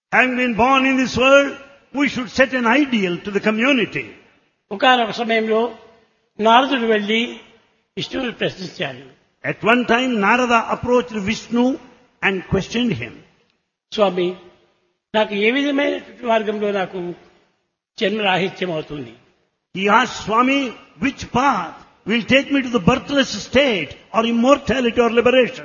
Having been born in this world, we should set an ideal to the community. ఒకానొక సమయంలో నారదుడు వెళ్లి విష్ణువుని ప్రశ్నించాడు. At one time, Narada approached Vishnu and questioned him. స్వామి, నాకు ఏ విధమైన మార్గంలో నాకు జన్మరాహిత్యం అవుతుంది? He asked Swami, which path will take me to the birthless state or immortality or liberation?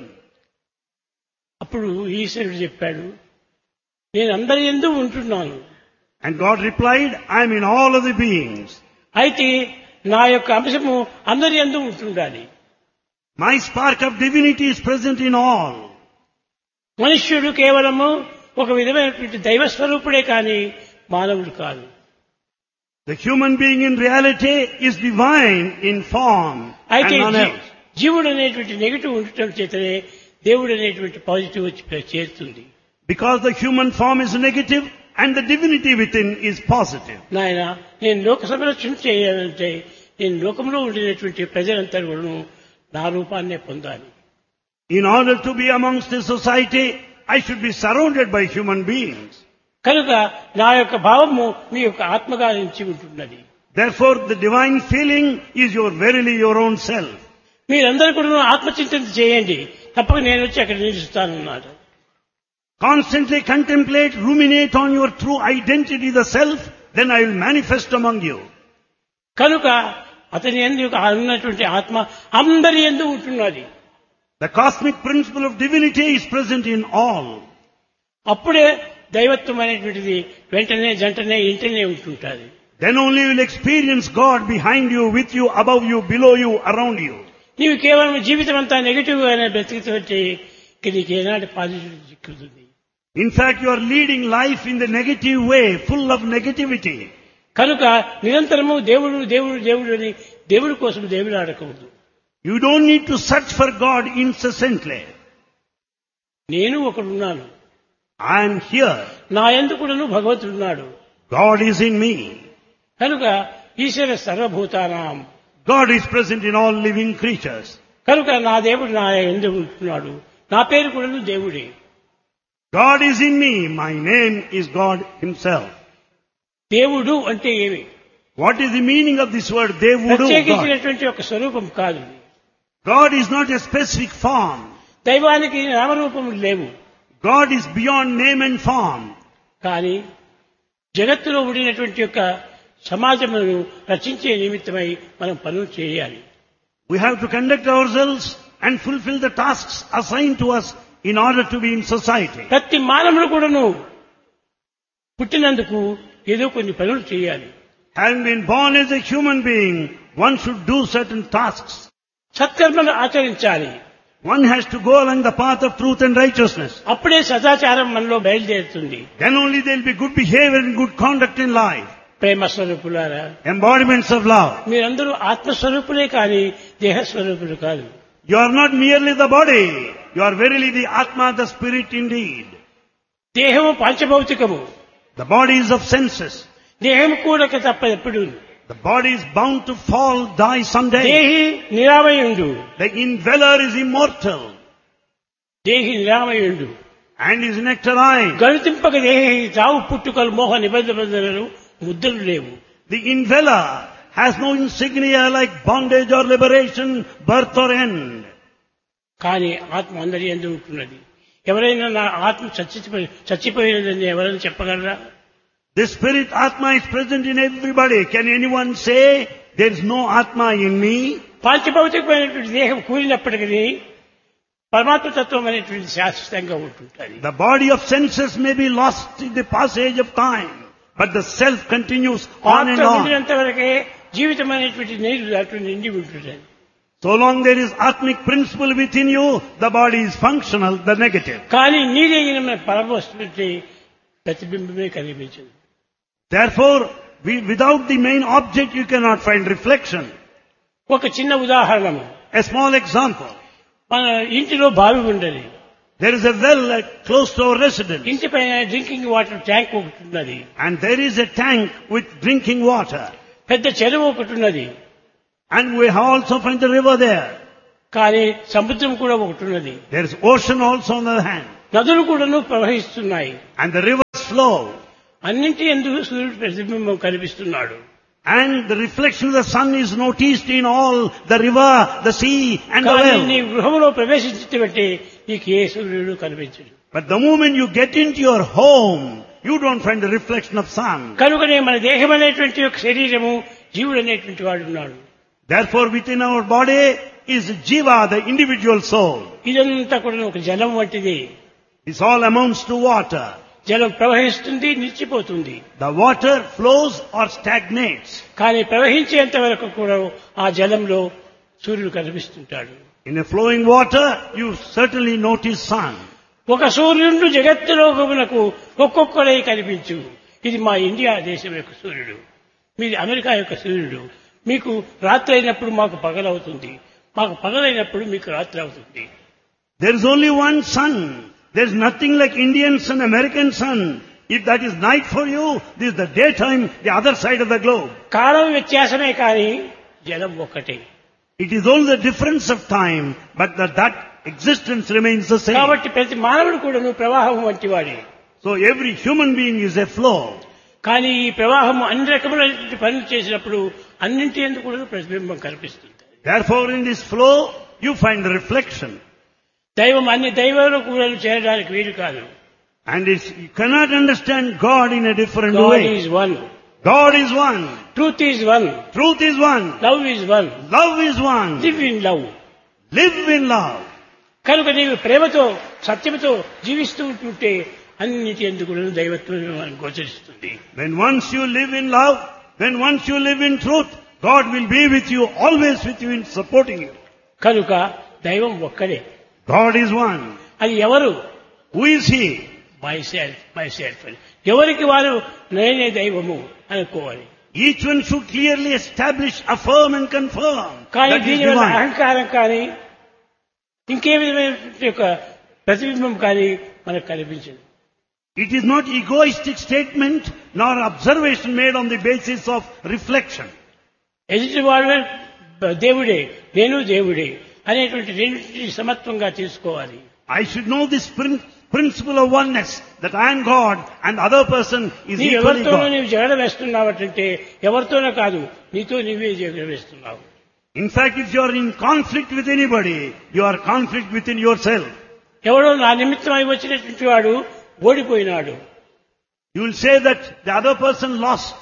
అప్పుడు ఈశ్వరుడు చెప్పాడు, నేను అందరి యందు ఉంటున్నాను. And God replied, I am in all of the beings. అయితే నా యొక్క అంశము అందరి యందు ఉంటుండాలి. My spark of divinity is present in all. మనుష్యుడు కేవలము ఒక విధమైనటువంటి దైవ స్వరూపుడే కానీ మానవుడు కాదు. The human being in reality is divine in form and అయితే none else. జీవుడు అనేటువంటి నెగిటివ్ ఉండటం చేతనే దేవుడు అనేటువంటి పాజిటివ్ వచ్చి చేరుతుంది. Because the human form is negative and the divinity within is positive. నాయన, నేను లోక సంరక్షణ చేయాలంటే నేను లోకంలో ఉండినటువంటి ప్రజలంతా కూడా నా రూపాన్నే పొందాలి. In order to be amongst the society, I should be surrounded by human beings. కనుక నా యొక్క భావము మీ యొక్క ఆత్మగా నుంచి ఉంటున్నది. Therefore, the divine feeling is verily your own self. మీరందరూ కూడా ఆత్మచింతన చేయండి, తప్పక నేను వచ్చి అక్కడ నిలుస్తానన్నాడు. Constantly contemplate, ruminate on your true identity, the self, then I will manifest among you. కనుక అతని యందు ఉన్నటువంటి ఆత్మ అందరి యందు ఉంటున్నది. The cosmic principle of divinity is present in all. అప్పుడే దైవత్వం అనేటువంటిది వెంటనే జంటనే ఇంటనే ఉంటుంటుంది. Then only you will experience God behind you, with you, above you, below you, around you. నీవు కేవలం జీవితం అంతా నెగిటివ్ గానే బ్రతికితే నీకు ఏనాటి positive చిక్కుతుంది. In fact, you are leading life in the negative way, full of negativity. కనుక నిరంతరము దేవుడు దేవుడు దేవుడు అని దేవుడి కోసం దేవుడు ఆడకూడదు. You don't need to search for God incessantly. నేను ఒకడున్నాను, I am here. నా యందు కూడాను భగవంతుడు ఉన్నాడు. God is in me. కనుక ఈశ్వర సర్వభూతానాం, God is present in all living creatures. కనుక నా దేవుడు నా యందు ఉంటున్నాడు. నా పేరు కూడాను దేవుడే. God is in me. My name is God himself. దేవుడు అంటే ఏమి? What is the meaning of this word Devudu? God. ప్రత్యేకించినటువంటి ఒక స్వరూపం కాదు. God is not a specific form. దైవానికి నామరూపములు లేవు. God is beyond name and form. కానీ జగత్తులో ఉండినటువంటి యొక్క సమాజమును రచించే నిమిత్తమై మనం పనులు చేయాలి. We have to conduct ourselves and fulfill the tasks assigned to us in order to be in society. ప్రతి మానవుడు కూడాను పుట్టినందుకు ఏదో కొన్ని పనులు చేయాలి. Having been born as a human being, one should do certain tasks. సత్కర్మలు ఆచరించాలి. One has to go along the path of truth and righteousness. అప్పుడే సదాచారం మనలో బయలుదేరుతుంది. Then only there will be good behavior and good conduct in life. ప్రేమ స్వరూపులారా, Embodiments of love. మీరందరూ ఆత్మస్వరూపులే కానీ దేహస్వరూపులు కాదు. You are not merely the body. You are verily the Atma, the spirit indeed. దేహము పంచభౌతికము. The body is of senses. దేహము కూడా తప్ప ఎప్పుడు. The body is bound to fall, die someday. దేహి నిరామయుండు. The indweller is immortal దేహి నిరామయుండు. and is nectarine. గణితింపక దేహి చావు పుట్టుకలు మోహ నిబంధనలు ముద్రలు లేవు. The indweller has no insignia like bondage or liberation, birth or end. కానీ ఆత్మ అందరి యందు ఉంటున్నది. ఎవరైనా నా ఆత్మ చచ్చిపోయినదని ఎవరైనా చెప్పగలరా? The spirit Atma is present in everybody. Can anyone say there is no Atma in me? పాంచభౌతికమైనటువంటి దేహం కూలినప్పటికీ పరమాత్మ తత్వం అనేటువంటి శాశ్వతంగా ఉంటుంటుంది. The body of senses may be lost in the passage of time, but the self continues on and ఆత్మ on. ఉండినంత వరకే జీవితం అనేటువంటి నీరు దాంట్లో నిండి ఉంటుంది. So long there is Atmic principle within you, the body is functional, the negative. కానీ నీరైన పరమవస్తువుకి ప్రతిబింబమే కనిపించదు. Therefore, without the main object you cannot find reflection. ఒక చిన్న ఉదాహరణ, A small example. మన ఇంటిలో బావి ఉండదు. There is a well close to our residence. ఇంటి పైన డ్రింకింగ్ వాటర్ ట్యాంక్ ఒకటి ఉన్నది. And there is a tank with drinking water. పెద్ద చెరువు ఒకటి ఉన్నది. And we also find the river there. కానీ సముద్రం కూడా ఒకటి ఉన్నది. There is ocean also on the other hand. నదులు కూడాను ప్రవహిస్తున్నాయి. And the rivers flow. అన్నింటి ఎందుకు సూర్యుడు ప్రతిబింబం కనిపిస్తున్నాడు. And the reflection of the sun is noticed in all the river, the sea and the కానీ well. నీ గృహంలో ప్రవేశించి బట్టి నీకు ఏ సూర్యుడు కనిపించడు. But the moment you get into your home, you don't find the reflection of sun. కనుకనే మన దేహం అనేటువంటి ఒక శరీరము జీవుడు అనేటువంటి వాడు ఉన్నాడు. Therefore within our body is Jiva, the individual soul. ఇదంతా కూడా ఒక జలం వంటిది. This all amounts to water. జలం ప్రవహిస్తుంది, నిలిచిపోతుంది. The water flows or stagnates. కానీ ప్రవహించేంత వరకు కూడా ఆ జలంలో సూర్యుడు కనిపిస్తుంటాడు. In a flowing water, you certainly notice sun. ఒక సూర్యుడు జగత్తులోకమునకు ఒక్కొక్కడై కనిపించు. ఇది మా ఇండియా దేశం యొక్క సూర్యుడు, మీది అమెరికా యొక్క సూర్యుడు. మీకు రాత్రి అయినప్పుడు మాకు పగలవుతుంది, మాకు పగలైనప్పుడు మీకు రాత్రి అవుతుంది. There is only one sun. There is nothing like Indian sun, American sun. If that is night for you, this is the daytime, the other side of the globe. కాలం వ్యత్యాసమే కానీ జలం ఒక్కటే. It is only the difference of time, but that existence remains the same. కాబట్టి ప్రతి మానవుడు కూడా ప్రవాహం వంటి వాడే. So every human being is a flow. కానీ ఈ ప్రవాహం అన్ని రకములైనటువంటి పనులు చేసినప్పుడు అన్నింటి ఎందుకు కూడా ప్రతిబింబం కనిపిస్తుంది. Therefore in this flow, you find the reflection. దైవం అన్ని దైవాలు కూడా చేరడానికి వీలు కాదు. And you cannot understand God in a different God way. is one. God is one. Truth is one. Truth is one. Love is one. Love is one. Live in love. Live in love. కనుక నీవు ప్రేమతో సత్యముతో జీవిస్తూ ఉంటుంటే అన్నిటి ఎందుకు దైవత్వం గోచరిస్తుంది. When once you live in love, when once you live in truth, God will be with you, always with you in supporting you. కనుక దైవం ఒక్కడే. God is one. అది ఎవరు? Who is He? myself. ఎవరికి వారు నేనే దైవము అనుకోవాలి. Each one should clearly establish, affirm and confirm కానీ that is దీనివల్ల divine. అహంకారం కానీ ఇంకే విధమైన యొక్క ప్రతిబింబం కానీ మనకు కనిపించదు. It is not egoistic statement nor observation made on the basis of reflection. ఎదుటి వాళ్ళు దేవుడే, నేను దేవుడే అనేటువంటి రెండింటిని సమత్వంగా తీసుకోవాలి. I should know this principle of oneness, that I am God and the other person is నీవు equally ఎవరితోనూ God. నీవు జగడ వేస్తున్నావంటే ఎవరితోనో కాదు, నీతో నీవే జగడ వేస్తున్నావు. In fact, if you are in conflict with anybody, you are conflict within yourself. ఎవడో నా నిమిత్తమై వచ్చినటువంటి వాడు ఓడిపోయినాడు. You will say that the other person lost.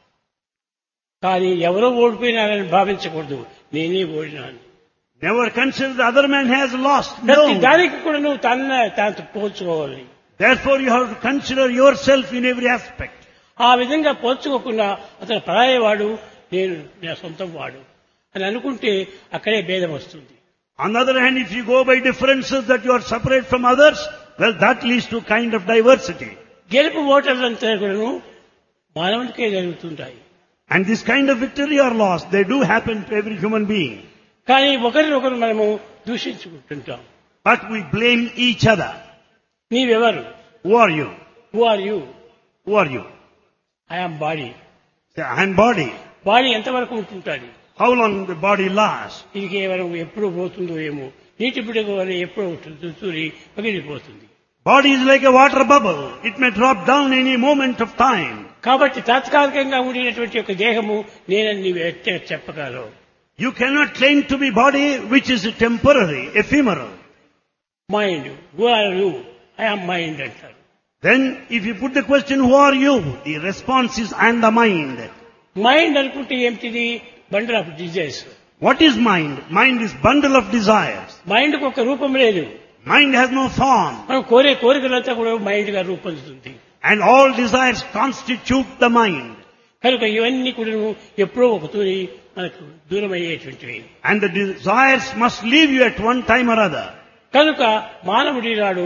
కానీ ఎవరో ఓడిపోయినారని భావించకూడదు, నేనే ఓడినాను. Never consider the other man has lost. ప్రతి No. దానికి కూడా నువ్వు తాను పోల్చుకోవాలి. Therefore you have to consider yourself in every aspect. ఆ విధంగా పోల్చుకోకుండా అతను పరాయేవాడు, నేను నా సొంతం వాడు అని అనుకుంటే అక్కడే భేదం వస్తుంది. On the other hand, if you go by differences that you are separate from others, well, that leads to kind of diversity. గెలుపు ఓటర్లంతా కూడా మానవునికే జరుగుతుంటాయి. And this kind of victory or loss, they do happen to every human being. కానీ ఒకరినొకరు మనము దూషించుకుంటుంటాం. But we blame each other. నీవెవరు? Who are you? Who are you? Who are you? I am body. Say, I am body. Body ఎంతవరకు ఉంటుంటాడు? How long the body lasts? ఇది కేవలం ఎప్పుడు పోతుందో ఏమో, నీటి బిడ్డకు వల్ల ఎప్పుడు తూరి పగిలిపోతుంది. Body is like a water bubble. It may drop down any moment of time. కాబట్టి తాత్కాలికంగా ఉండినటువంటి ఒక దేహము నేనని నీవు చెప్పగలవు. You cannot claim to be body which is temporary, ephemeral. Mind, who are you? I am mind అంటారు. Then if you put the question, who are you? The response is, I am the mind. Mind అనుకుంటే ఏమిటిది? Bundle of desires. What is mind? Mind is bundle of desires. మైండ్కి ఒక రూపం లేదు. Mind has no form. మనం కోరే కోరికలంతా కూడా mind గా రూపొందుతుంది. And all desires constitute the mind. కనుక ఇవన్నీ కూడా ఎప్పుడో ఒకతోని మనకు దూరం అయ్యేటువంటివి. And the desires must leave you at one time or other. కనుక మానవుడి నాడు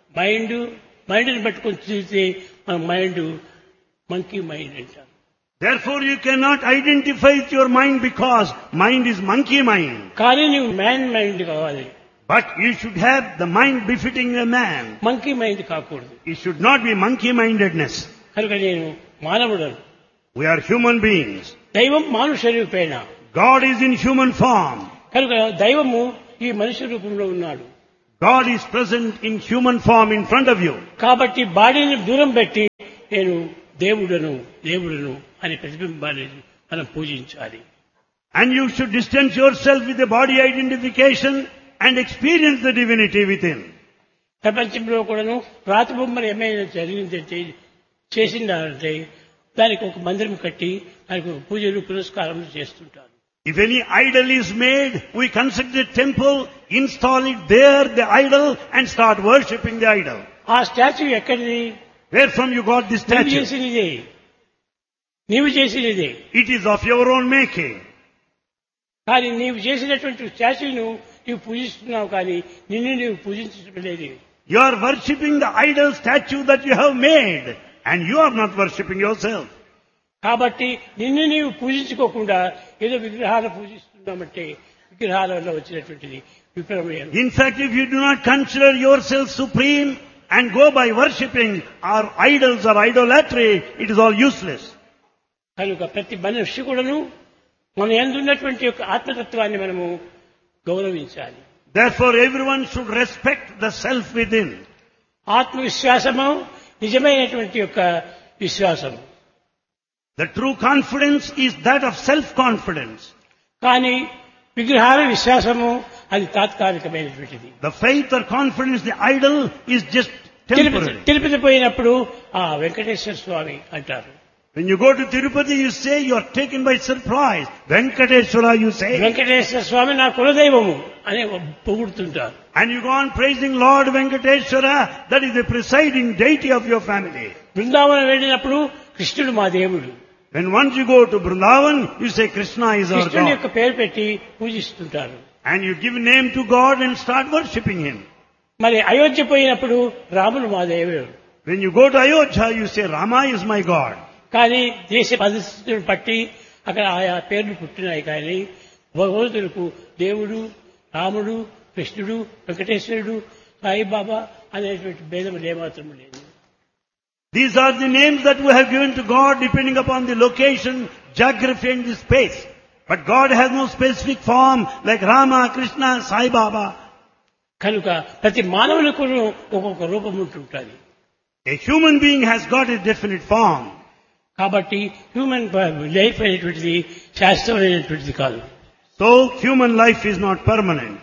మైండ్ని పట్టుకొని చూస్తే మన మైండ్ మంకీ మైండ్ అంటారు. Therefore you cannot identify with your mind because mind is monkey mind. కానీ నువ్వు మ్యాన్ మైండ్ కావాలి. But you should have the mind befitting a man. Monkey mind కాకూడదు. It should not be monkey-mindedness. కనుక నేను మానవుడను. We are human beings. దైవం మానుష రూపేణ. God is in human form. కనుక దైవము ఈ మనుష్య రూపంలో ఉన్నాడు. God is present in human form in front of you. కాబట్టి బాడీని దూరం పెట్టి నేను దేవుడను అనే ప్రతిబింబాన్ని మనం పూజించాలి. And you should distance yourself with the body identification and experience the divinity within. ప్రపంచంలో కూడాను రాతి బొమ్మలు ఏమైనా జరిగిందంటే చేసిందంటే దానికి ఒక మందిరం కట్టి దానికి ఒక పూజలు పురస్కారములు చేస్తుంటారు. If any idol is made, we construct a temple, install it there, the idol, and start worshipping the idol. ఆ స్టాచ్యూ ఎక్కడిది? Where from you got this statue? నీవు చేసినదే. It is of your own making. కానీ నీవు చేసినటువంటి స్టాచ్యూను నీవు పూజిస్తున్నావు, కానీ నిన్ను నీవు పూజించడం లేదు. You are worshipping the idol statue that you have made, and you are not worshipping yourself. కాబట్టి నిన్ను నీవు పూజించుకోకుండా ఏదో విగ్రహాలు పూజిస్తున్నామంటే విగ్రహాల వల్ల వచ్చినటువంటిది విప్లవం. In fact, if you do not consider yourself supreme and go by worshipping our idols or idolatry, it is all useless. కనుక ప్రతి మనిషి కూడాను మన యందు ఉన్నటువంటి యొక్క ఆత్మతత్వాన్ని మనము గౌరవించాలి. Therefore, everyone should respect the self within. ఆత్మవిశ్వాసము నిజమైనటువంటి యొక్క విశ్వాసము. The true confidence is that of self-confidence. కానీ విగ్రహాల విశ్వాసము అది తాత్కాలికమైనటువంటిది. The faith or confidence, the idol, is just temporary. Tirupati పోయినప్పుడు ఆ వెంకటేశ్వర స్వామి అంటారు. When you go to Tirupati, you say you are taken by surprise. Venkateshwara, you say. Venkateswara స్వామి నా కులదైవము అని పొగుడుతుంటారు. And you go on praising Lord Venkateshwara, that is the presiding deity of your family. Brindavanam వెళ్ళినప్పుడు కృష్ణుడు మా దేవుడు. When once you go to Vrindavan, you say Krishna is our కృష్ణుడి God. యొక్క పేరు పెట్టి పూజిస్తుంటారు. And you give name to God and start worshipping Him. మరి అయోధ్య పోయినప్పుడు రాముడు మా దేవుడు. When you go to Ayodhya, you say Rama is my God. కానీ దేశ పరిస్థితులను బట్టి అక్కడ ఆయా పేర్లు పుట్టినాయి. కానీ భగవంతులకు దేవుడు, రాముడు, కృష్ణుడు, వెంకటేశ్వరుడు, సాయిబాబా అనేటువంటి భేదములు ఏమాత్రం లేదు. These are the names that we have given to God depending upon the location, geography and the space. But God has no specific form like Rama, Krishna, Sai Baba. కనుక ప్రతి మానవులకు ఒక్కొక్క రూపం ఉంటుంటుంది. A human being has got a definite form. కాబట్టి human life అనేటువంటిది శాశ్వతమైనటువంటిది కాదు. So human life is not permanent.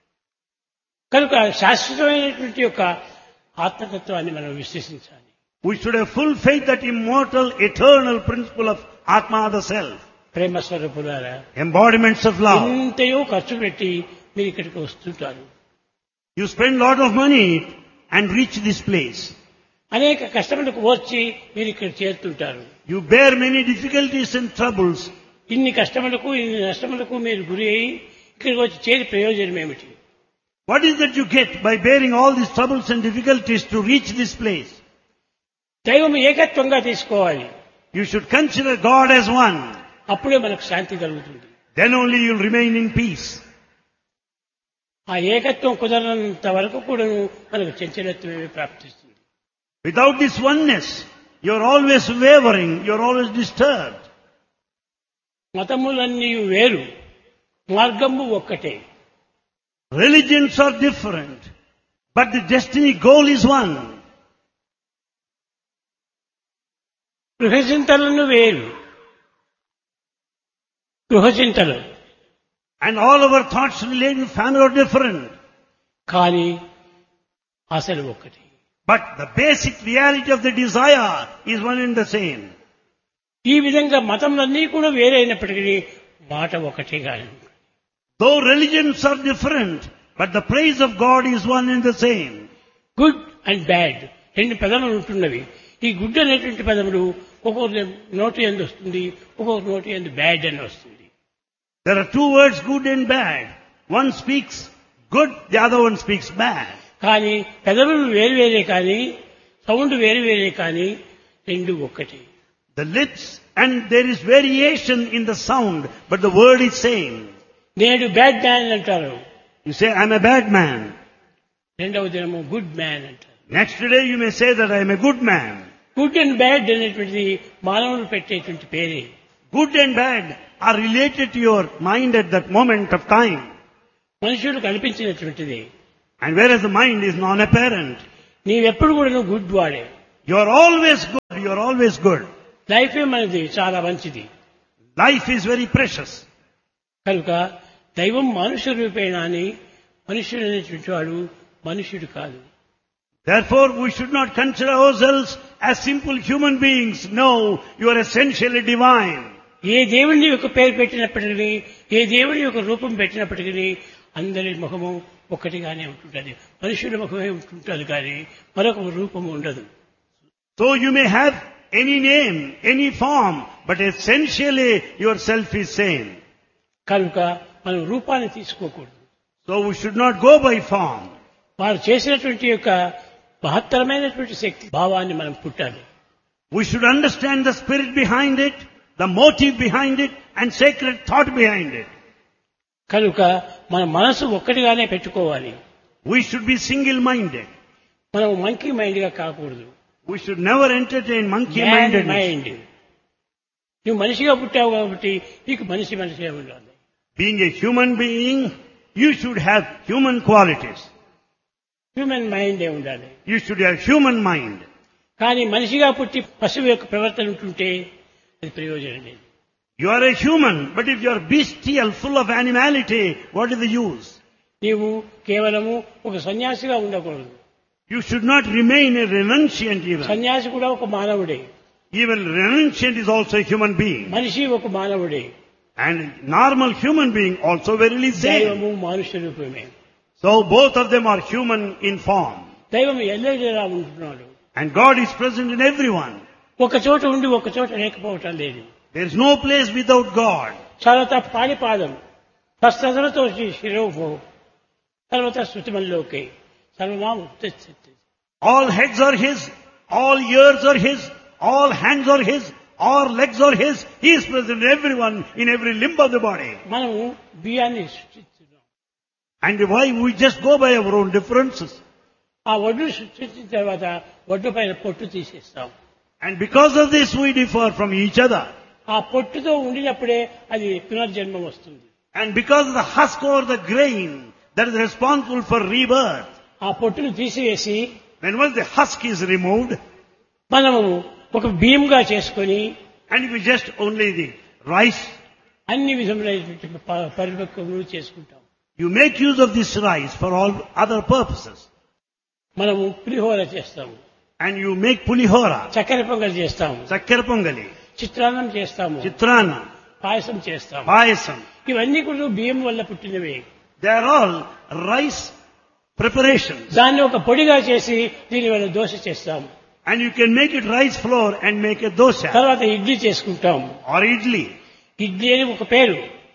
కనుక శాశ్వతమైనటువంటి యొక్క ఆత్మతత్వాన్ని మనం విశ్వసించాలి. We should have full faith that immortal, eternal principle of Atma, the self. ప్రేమ స్వరూపులారా, Embodiments of love. ఎంతయో ఖర్చు పెట్టి మీరు ఇక్కడికి వస్తుంటారు. You spend lot of money and reach this place. అనేక కష్టములకు వచ్చి మీరు ఇక్కడ చేరుతుంటారు. You bear many difficulties and troubles. ఇన్ని కష్టములకు ఇన్ని నష్టములకు మీరు గురి అయి ఇక్కడికి వచ్చి చేరి ప్రయోజనం ఏమిటి? What is that you get by bearing all these troubles and difficulties to reach this place? దైవం ఏకత్వంగా తీసుకోవాలి. You should consider God as one. అప్పుడే మనకు శాంతి కలుగుతుంది. Then only you will remain in peace. ఆ ఏకత్వం కుదరనంత వరకు కూడా మనకు చంచలత్వమే ప్రాప్తిస్తుంది. Without this oneness, you are always wavering, you are always disturbed. మతములన్నీ వేరు, మార్గము ఒక్కటే. Religions are different, but the destiny goal is one. గృహచింతలను వేరు, గృహచింతలు. And all our thoughts related to family are different. కానీ అసలు ఒక్కటి. But the basic reality of the desire is one and the same. ఈ విధంగా మతములన్నీ కూడా వేరైనప్పటికీ మాట ఒకటే కాదు. Though religions are different, but the praise of God is one and the same. Good and bad రెండు పదములు ఉంటున్నవి. ఈ గుడ్ అనేటువంటి పదములు ఒక్కొక్క నోటి యందు వస్తుంది, ఒక్కొక్క నోటి యందు బ్యాడ్ అని వస్తుంది. There are two words, good and bad. One speaks good, the other one speaks bad. కానీ పెదవులు వేరువేరే కానీ సౌండ్ వేరువేరే కానీ రెండు ఒక్కటి. The lips and there is variation in the sound, but the word is same. నేడు bad man అంటారు. You say, I'm a bad man. రెండవ దినము గుడ్ మ్యాన్ అంటారు. Next day you may say that I'm a good man. Good and bad అనేటువంటిది మానవులు పెట్టేటువంటి పేరే. Good and bad are related to your mind at that moment of time. మనుషులకు అనిపించినటువంటిది. And whereas the mind is non-apparent. నీవెప్పుడు కూడా నువ్వు good వాడే. You are always good. you are always good. లైఫే మనది చాలా మంచిది. Life is very precious. కనుక దైవం మనుష్య రూపేణ అని మనుష్యుడు అనేటువంటి వాడు మనుష్యుడు కాదు. Therefore, we should not consider ourselves as simple human beings. No, you are essentially divine. ఏ దేవుని యొక్క పేరు పెట్టినప్పటికీ, ఏ దేవుని యొక్క రూపం పెట్టినప్పటికీ అందరి ముఖము ఒక్కటిగానే ఉంటుంటుంది. మనుషుల ముఖమే ఉంటుంటుంది కానీ మరొక రూపము ఉండదు. So you may have any name, any form, but essentially yourself is same. కనుక మనం రూపాన్ని తీసుకోకూడదు. So we should not go by form. వారు చేసినటువంటి యొక్క మహత్తరమైనటువంటి శక్తి భావాన్ని మనం పుట్టాలి. We should understand the spirit behind it, the motive behind it, and sacred thought behind it. కనుక మన మనసు ఒక్కటిగానే పెట్టుకోవాలి. We should be single-minded. మనం మంకీ మైండ్ గా కాకూడదు. We should never entertain monkey-mindedness. Mind. నువ్వు మనిషిగా పుట్టావు కాబట్టి నీకు మనిషిగా ఉండాలి. Being a human being, you should have human qualities. Human mind ఉండాలి. You should have human mind. కానీ మనిషిగా పుట్టి పశువు యొక్క ప్రవర్తన ఉంటుంటే అది ప్రయోజనం లేదు. You are a human, but if you are bestial, full of animality, what is the use? నీవు కేవలము ఒక సన్యాసిగా ఉండకూడదు. You should not remain a renunciant even. సన్యాసి కూడా ఒక మానవుడే. Even renunciant is also a human being. మనిషి ఒక మానవుడే. And normal human being also verily same. దైవము మనుష్య రూపమే. So both of them are human in form. దైవం ఎల్లవేళలా ఉంటున్నాడు. And God is present in everyone. ఒక చోట ఉండి ఒక చోట లేకపోవటం లేదు. There is no place without God. తర్వాత పాడిపాదం తస్తతో శిరోభో తర్వాత శృతిమల్లోకే సర్వమా ఉత్తేజ. All heads are His, all ears are His, all hands are His, all legs are His. He is present in everyone, in every limb of the body. మనం బియ్యాన్ని సృష్టిస్తున్నాం. And why we just go by our own differences? ఆ ఒడ్డు సృష్టించిన తర్వాత ఒడ్డు పైన పొట్టు తీసేస్తాం. And because of this we differ from each other. ఆ పొట్టుతో ఉండినప్పుడే అది పునర్జన్మ వస్తుంది. And because of the husk or the grain that is responsible for rebirth. ఆ పొట్టును తీసివేసి When once the husk is removed, మనము ఒక బియ్యంగా చేసుకొని and if we just only the rice, అన్ని విధములైనటువంటి పరిపక్వములు చేసుకుంటాం. you make use of this rice for all other purposes. మనము పులిహోర చేస్తాము. And you make pulihora, చక్కెర పొంగల్ చేస్తాము. chakkar pongali, చిత్రాన్నం చేస్తాము. chitrana, పాయసం చేస్తాము. payasam. ఇవన్నీ కూడా బియ్యం వల్ల పుట్టినవే. They are all rice preparations. దాన్ని ఒక పొడిగా చేసి దీని వల్ల దోశ చేస్తాము. And you can make it rice flour and make a dosha తర్వాత ఇడ్లీ చేసుకుంటాము. or idli. ఇడ్లీ అని ఒక పేరు,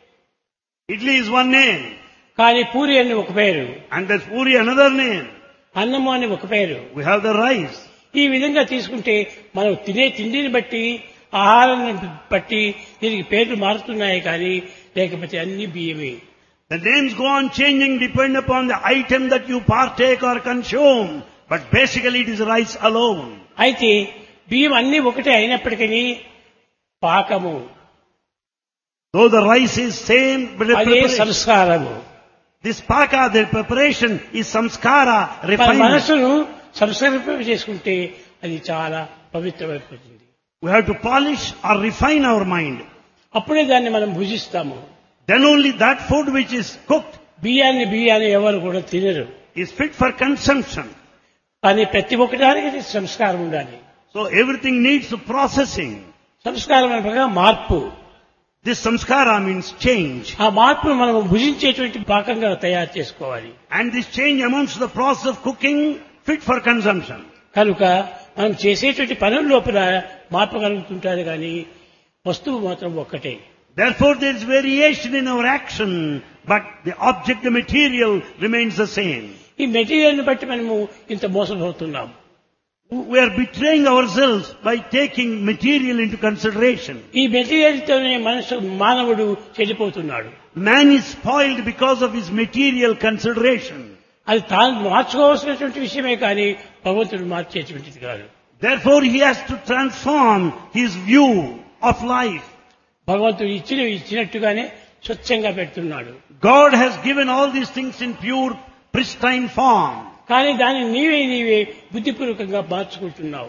Idli is one name. కానీ పూరి అని ఒక పేరు, And there's puri another name. అన్నము అని ఒక పేరు. We have the rice. ఈ విధంగా తీసుకుంటే మనం తినే తిండిని బట్టి ఆహారాన్ని బట్టి దీనికి పేర్లు మారుతున్నాయి కానీ లేకపోతే అన్ని బియ్యమే. The names go on changing depend upon the item that you partake or consume. But basically it is rice alone. అయితే బియ్యం అన్ని ఒకటే అయినప్పటికీ పాకము Though the rice is same, but the అదే preparation, సంస్కారము. this paka, the preparation is samskara, మన refinement. మనసును సంస్కరింప చేసుకుంటే అది చాలా పవిత్రమైపోతుంది. We have to polish or refine our mind. అప్పుడే దాన్ని మనం భుజిస్తాము. Then only that food which is cooked బియ్యాన్ని ఎవరు కూడా తినరు. is fit for consumption. కానీ ప్రతి ఒక్కదానికి సంస్కారం ఉండాలి. So everything needs processing. సంస్కారం అనగా మార్పు. This samskara means change. ఆ మార్పును మనం భుజించేటువంటి పాకంగా తయారు చేసుకోవాలి. And this change amounts to the process of cooking fit for consumption. కనుక మనం చేసేటువంటి పనుల లోపల మార్పు కలుగుతుంటారు కానీ వస్తువు మాత్రం ఒక్కటే. Therefore there is variation in our action, but the object, the material remains the same. ఈ మెటీరియల్ ని బట్టి మనము ఇంత మోసపోతున్నాం. We are betraying ourselves by taking material into consideration. ఈ మెటీరియల్ తోనే మానవుడు చెడిపోతున్నాడు. Man is spoiled because of his material consideration. అది తాను మార్చుకోవాల్సినటువంటి విషయమే కానీ భగవంతుడు మార్చేటువంటిది కాదు. Therefore he has to transform his view of life. భగవంతుడు ఇచ్చినట్టుగానే స్వచ్ఛంగా పెడుతున్నాడు. God has given all these things in pure, pristine form. కానీ దాన్ని నీవే బుద్ధిపూర్వకంగా మార్చుకుంటున్నావు.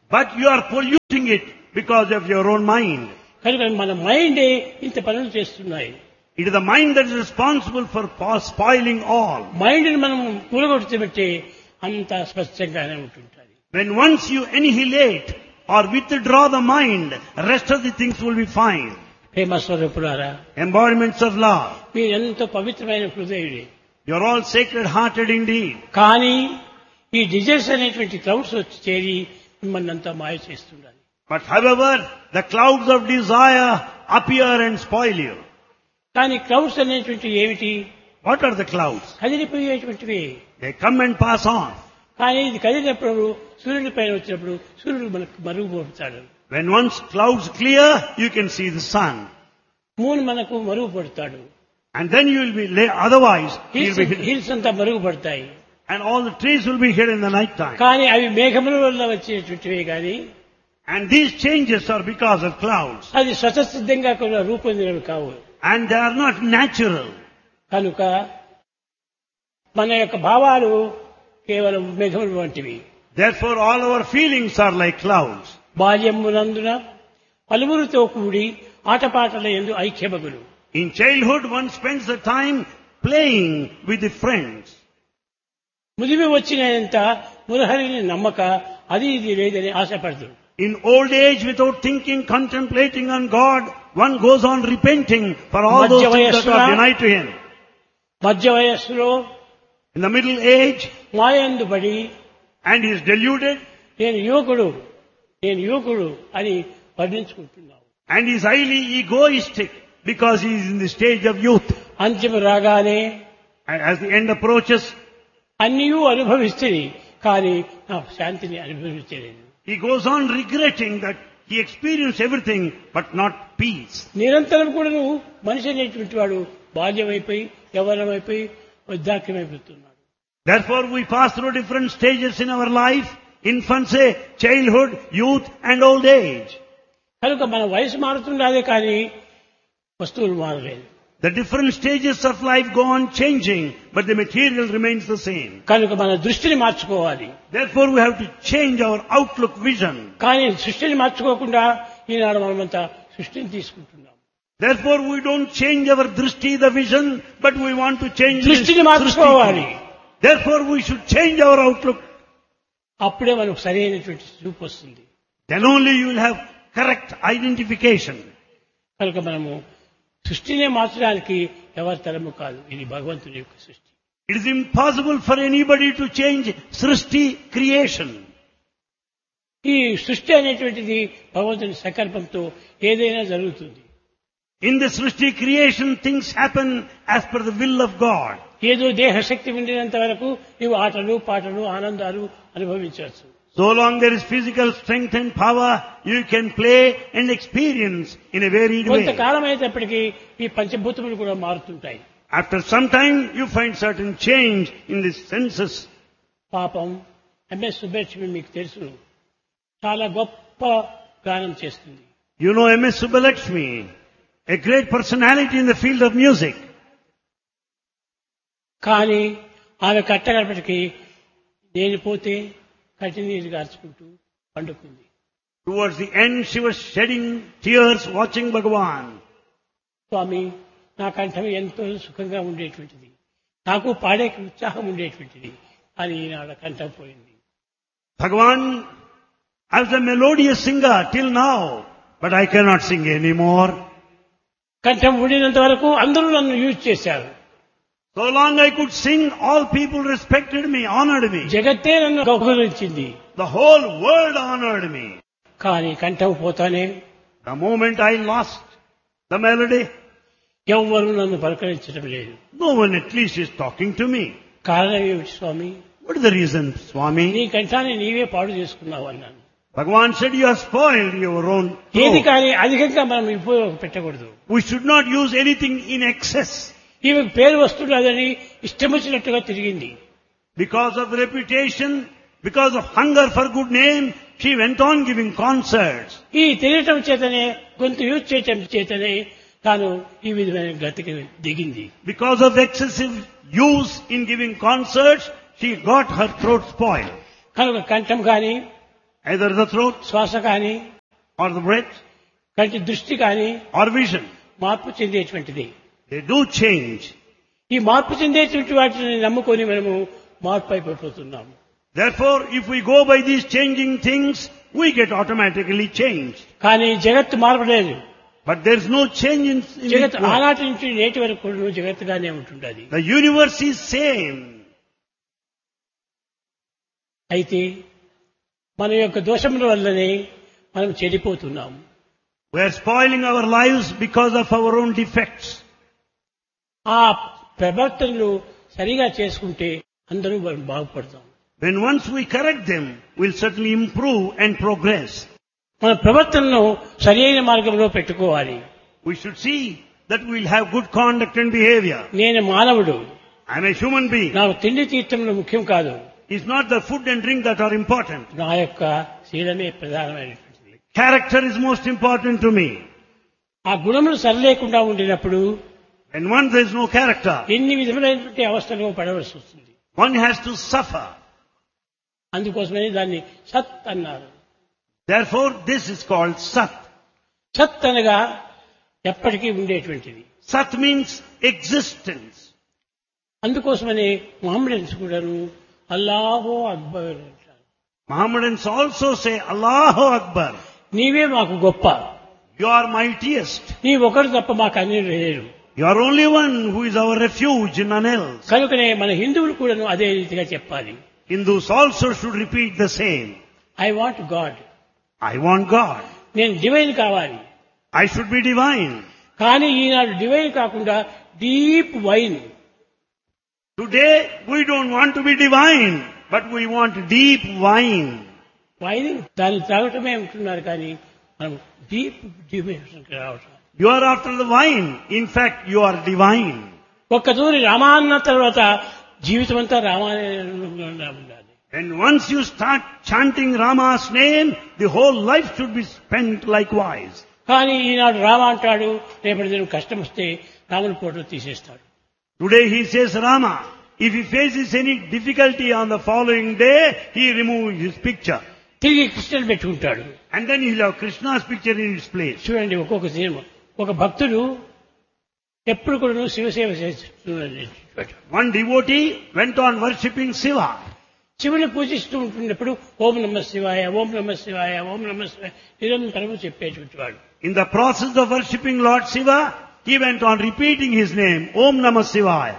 But you are polluting it because of your own mind. కనుక మన మైండే ఇంత పనులు చేస్తున్నాయి. It is the mind that is responsible for spoiling all. మైండ్ని మనం కూలగొడితే అంత స్పష్టంగానే ఉంటుంటుంది. When once you annihilate or withdraw the mind, rest of the things will be fine. ప్రేమ స్వరూపులారా, Embodiments of love. మీరు ఎంతో పవిత్రమైన హృదయుడే. You are all sacred-hearted indeed. కానీ ఈ desires అనేటువంటి క్లౌడ్స్ వచ్చి చేరి మిమ్మల్ని అంతా మాయ చేస్తుండాలి. But however, the clouds of desire appear and spoil you. కానీ క్లౌడ్స్ అనేటువంటి ఏమిటి? What are the clouds? కదిలిపోయేటువంటివి. They come and pass on. కానీ ఇది కదిలినప్పుడు సూర్యుడి పైన వచ్చినప్పుడు సూర్యుడు మనకు మరుగుపడతాడు. When once clouds clear, you can see the sun. Moon మనకు మరుగుపడతాడు. And then you will be, otherwise, you'll be hidden. Hills అంతా మరుగుపడతాయి. And all the trees will be hidden in the night time. కానీ అవి మేఘముల వల్ల వచ్చేటువంటివే కానీ And these changes are because of clouds. అది స్వతసిద్ధంగా కూడా రూపొందినవి కావు. And they are not natural. కనుక మన యొక్క భావాలు కేవలం మేఘముల వంటివి. Therefore, all our feelings are like clouds. బాల్యమునందున పలువురితో కూడి ఆటపాటల యందు ఐక్యమగులు. In childhood, one spends the time playing with the friends. ముదిమి వచ్చినంత మురహరిని నమ్మక అది ఇది లేదని ఆశపడదు. In old age, without thinking, contemplating on God, one goes on repenting for all those things that are denied to him. మధ్య వయస్సులో In the middle age, మాయందు పడి and he is deluded, నేను యువకుడు అని వర్ణించుకుంటున్నావు. and he is highly egoistic because he is in the stage of youth. అంత్యము రాగానే And as the end approaches, అన్నీయూ అనుభవిస్తుంది కానీ నా శాంతిని అనుభవించలేదు. he goes on regretting that he experienced everything but not peace. నిరంతరం కూడా మనిషి అనేటువంటి వాడు బాల్యమైపోయి యవ్వనమైపోయి వృద్ధాక్యమైపోతున్నాడు. Therefore, we pass through different stages in our life: infancy, childhood, youth, and old age. కనుక మన వయసు మారుతుండాలే కానీ వస్తువులు మారలేదు. The different stages of life go on changing, but the material remains the same. కనుక మన దృష్టిని మార్చుకోవాలి. Therefore, we have to change our outlook vision. కానీ సృష్టిని మార్చుకోకుండా ఈనాడు మనమంతా సృష్టిని తీసుకుంటున్నాం. Therefore, we don't change our drishti, the vision, but we want to change దృష్టిని మార్చుకోవాలి. Therefore, we should change our outlook. అప్పుడే మనకు సరైనటువంటి చూపు వస్తుంది. Then only you will have correct identification. కనుక మనము సృష్టినే మార్చడానికి ఎవరి తరము కాదు. ఇది భగవంతుని యొక్క సృష్టి. It is impossible for anybody to change Srishti, creation. ఈ సృష్టి అనేటువంటిది భగవంతుని సంకల్పంతో ఏదైనా జరుగుతుంది. In the Srishti creation, things happen as per the will of God. ఏదో దేహశక్తి ఉండినంత వరకు నీవు ఆటలు పాటలు ఆనందాలు అనుభవించవచ్చు. So long there is physical strength and power, you can play and experience in a varied way. కొంతకాలం అయినప్పటికీ ఈ పంచభూతములు కూడా మారుతుంటాయి. After some time, you find certain change in the senses. పాపం ఎంఎస్ సుబ్బలక్ష్మి మీకు తెలుసు, చాలా గొప్ప గానం చేస్తుంది. You know M.S. Subbalakshmi, a great personality in the field of music. కానీ ఆమె కట్టగడపటికి నేను పోతే కటినీరు గార్చుకుంటూ పండుకుంది. Towards the end, she was shedding tears watching Bhagavan. స్వామి, నా కంఠం ఎంతో సుఖంగా ఉండేటువంటిది, నాకు పాడే ఉత్సాహం ఉండేటువంటిది, అని ఈనాడు కంఠం పోయింది. Bhagavan, I was a melodious singer till now, but I cannot sing anymore. కంఠం ఉండినంత వరకు అందరూ నన్ను యూజ్ చేశారు. So long I could sing, all people respected me, honored me. జగత్తే నన్ను గౌరవించింది. The whole world honored me. కానీ కంఠం పోతానే The moment I lost the melody, ఎవ్వరూ నన్ను పలకరించడం లేదు. no one at least is talking to me. కారణం ఏమిటి స్వామి? What is the reason, Swami? నీ కంఠాన్ని నీవే పాడు చేసుకున్నావు అన్నాను. Bhagavan said, you have spoiled your own ఏది throat. కానీ అధికంగా మనం ఉపయోగ పెట్టకూడదు. We should not use anything in excess. ఈమెకు పేరు వస్తున్నదని ఇష్టం వచ్చినట్టుగా తిరిగింది. Because of reputation, because of hunger for good name, she went on giving concerts. ఈ తిరగటం చేతనే గొంతు యూజ్ చేయటం చేతనే తాను ఈ విధమైన గతికి దిగింది. Because of excessive use in giving concerts, she got her throat spoiled. కనుక కంఠం కానీ either the throat శ్వాస కానీ or the breath కంటి దృష్టి కానీ or vision. మార్పు చెందేటువంటిది. They do change. ఈ మార్పు చెందేటువంటి వాటిని నమ్ముకొని మనము మార్పు అయిపోతున్నాము. Therefore, if we go by these changing things, we get automatically changed. కానీ జగత్తు మారలేదు. But there is no change in జగత్ it. ఆనాటి నుంచి నేటి వరకు కూడా జగత్తుగానే ఉంటుండది. The universe is same. అయితే మన యొక్క దోషముల వల్లనే మనం చెడిపోతున్నాము. We are spoiling our lives because of our own defects. ఆ ప్రవర్తనలు సరిగా చేసుకుంటే అందరూ మనం బాగుపడతాం. When once we correct them, we'll certainly improve and progress. మన ప్రవర్తనను సరియైన మార్గంలో పెట్టుకోవాలి. We should see that we'll have good conduct and behavior. నేను మానవుడు, I'm a human being. నాకు తిండి తీర్థములు ముఖ్యం కాదు. It's not the food and drink that are important. నా యొక్క శీలమే ప్రధానమైనటువంటిది. Character is most important to me. ఆ గుణములు సరిలేకుండా ఉండినప్పుడు And once there is no character, ఎన్ని విధములైనటువంటి అవస్థలు పడవలసి వస్తుంది. one has to suffer. అందుకోసమే దాన్ని సత్ అన్నారు. Therefore, this is called Sat. సత్ అనగా ఎప్పటికీ ఉండేటువంటిది. Sat means existence. అందుకోసమని మొహమ్మడన్స్ కూడాను అల్లాహో అక్బర్ అంటారు. Mohammedans also say, Allahu Akbar. నీవే మాకు గొప్ప, You are mightiest. నీ ఒకరు తప్ప మాకు అన్ని లేరు. You are only one who is our refuge, none else. కనుకనే మన హిందువులు కూడాను అదే రీతిగా చెప్పాలి. Hindus also should repeat the same. I want God, I want God. నేను డివైన్ కావాలి. I should be divine. కానీ ఈనాడు డివైన్ కాకుండా deep wine. Today, we don't want to be divine, but we want deep wine. Wine దాన్ని తాగటమే ఉంటున్నారు కానీ మనం deep డివైన్కి రావటం. You are after the wine. In fact, you are divine. ఒక్కతూరి రామాన్న తర్వాత జీవితం అంతా రామాయణంలో ఉండాలి. And once you start chanting Rama's name, the whole life should be spent likewise. కానీ ఈనాడు రామ అంటాడు, రేపటి దినం కష్టం వస్తే రాముని ఫోటో తీసేస్తాడు. Today he says Rama. If he faces any difficulty on the following day, he removes his picture. తిరిగి కృష్ణుడు పెట్టుకుంటాడు. And then he'll have Krishna's picture in its place. చూడండి, ఒక్కొక్క సినిమా ఒక భక్తుడు ఎప్పుడు కూడా శివసేవ చేస్తున్నాడు. One devotee went on worshipping Shiva. శివుని పూజిస్తూ ఉంటున్నప్పుడు ఓం నమ శివాయ, ఓం నమ శివాయ, ఓం నమ శివాయ నిరంతరము చెప్పేటువంటి వాడు. In the process of worshipping Lord Shiva, he went on repeating his name, Om Namah Shivaya.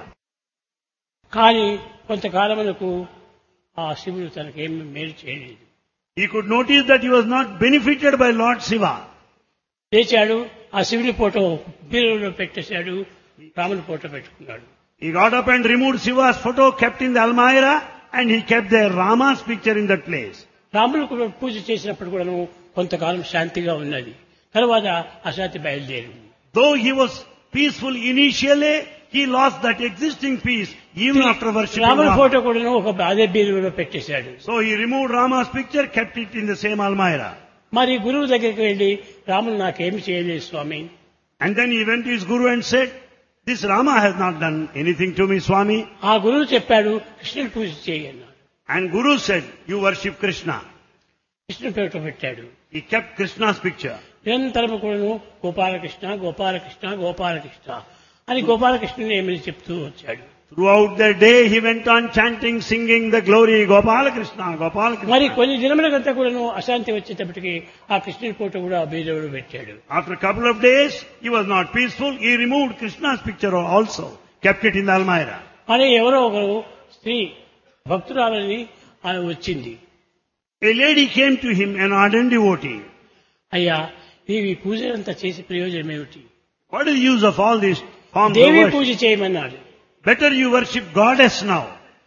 కానీ కొంతకాలమునకు ఆ శివుడు తనకేం మేలు చేయలేదు. He could notice that he was not benefited by Lord Shiva. లేచాడు, ఆ శివుని ఫోటో బీరువాలో పెట్టేశాడు, రాముని ఫోటో పెట్టుకున్నాడు. He got up and removed Shiva's photo, kept in the Almirah, and he kept the Rama's picture in that place. రాముడు కూడా పూజ చేసినప్పుడు కూడాను కొంతకాలం శాంతిగా ఉన్నది. తర్వాత అశాంతి బయలుదేరింది. Though he was peaceful initially, he lost that existing peace even after worshipping రాముని Rama. ఫోటో కూడాను ఒక అదే బీరువాలో పెట్టేశాడు. So he removed Rama's picture, kept it in the same Almirah. మరి గురువు దగ్గరికి వెళ్లి రాముడు నాకేమి చేయలేదు స్వామి. And then he went to his guru and said, this Rama has not done anything to me, Swami. ఆ గురువు చెప్పాడు, కృష్ణుడి పూజ చేయి అన్నాడు. And Guru said, you worship Krishna. కృష్ణుడి ఫోటో పెట్టాడు. He kept Krishna's picture. నిరంతరము కూడాను గోపాలకృష్ణ గోపాలకృష్ణ గోపాలకృష్ణ అని గోపాలకృష్ణుని ఏమని చెప్తూ వచ్చాడు. Throughout the day he went on chanting, singing the glory, Gopala Krishna, Gopala Krishna. మరి కొన్ని దినములకంతా కూడాను అశాంతి వచ్చేటప్పటికి ఆ కృష్ణుడి ఫోటో కూడా బీరువాలో పెట్టాడు. After a couple of days, he was not peaceful. He removed Krishna's picture also, kept it in the Almirah. అని ఎవరో ఒకరు స్త్రీ భక్తురాలని ఆమె వచ్చింది. A lady came to him, an ardent devotee. అయ్యా, నీవు ఈ పూజలంతా చేసే ప్రయోజనం ఏమిటి? What is the use of all these forms of Devi worship? పూజ చేయమన్నాడు. Better you worship goddess now.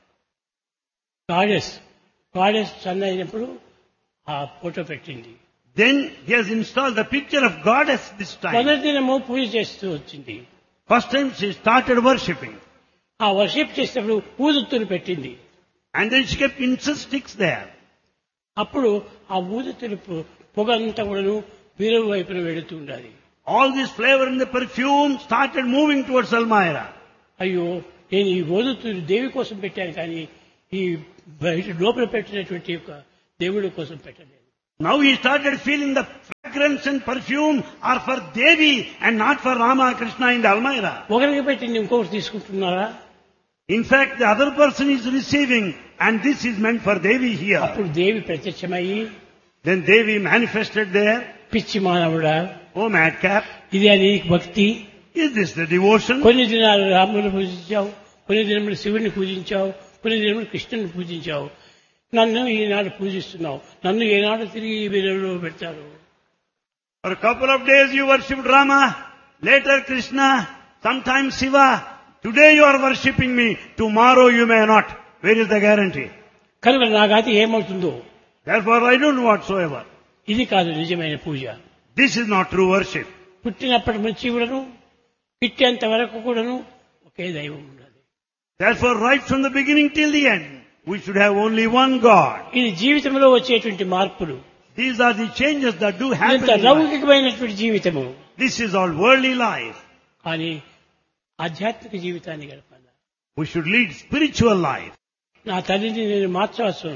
Goddess sun అయినప్పుడు ఆ ఫోటో పెట్టింది. Then he has installed the picture of goddess this time. మొదటి దినము పూజ చేస్తూ వచ్చింది. First time she started worshipping. ఆ worship చేసేటప్పుడు ఊదుత్తులు పెట్టింది. And then she kept incense sticks there. అప్పుడు ఆ ఊదుత్తులు పొగ అంతా కూడాను బీరువా వైపున వెళుతూ ఉండాలి. All this flavor in the perfume started moving towards Almirah. అయ్యో, నేను ఈ ఊదుత్తులు దేవి కోసం పెట్టాను కానీ ఈ బయట లోపల పెట్టినటువంటి యొక్క దేవుడి కోసం పెట్టలేదు. Now he started feeling the fragrance and perfume are for Devi and not for Rama, Krishna and Almira. ఒకరికి పెట్టి ఇంకొకటి తీసుకుంటున్నారా? In fact, the other person is receiving and this is meant for Devi here. అప్పుడు దేవి ప్రత్యక్షమయ్యి, Then Devi manifested there. పిచ్చి మానవుడా, Oh madcap, ఇది అని భక్తి. is this the devotion? కొన్ని దినాలు రాముని పూజించావు, కొన్ని దినములు శివుని పూజించావు, కొన్ని దినములు కృష్ణుని పూజించావు. నన్ను ఈనాడు పూజిస్తున్నావు, నన్ను ఏనాడు తిరిగి వీరిలో పెడతారు? For a couple of days you worshipped Rama, later Krishna, sometimes Shiva. Today you are worshipping me, tomorrow you may not. Where is the guarantee? కనుక నా గతి ఏమవుతుందో? Therefore I don't know whatsoever. ఇది కాదు నిజమైన పూజ. This is not true worship. పుట్టినప్పటి నుంచి కూడాను, పిట్టేంత వరకు కూడాను ఒకే దైవం ఉండాలి. Therefore right from the beginning till the end, we should have only one God. ఇది జీవితంలో వచ్చేటువంటి మార్పులు. These are the changes that do happen ఇంత in life. లౌకికమైనటువంటి జీవితము. This is all worldly life. కానీ ఆధ్యాత్మిక జీవితాన్ని గడపాలి. We should lead spiritual life. నా తల్లిని నేను మార్చవచ్చు,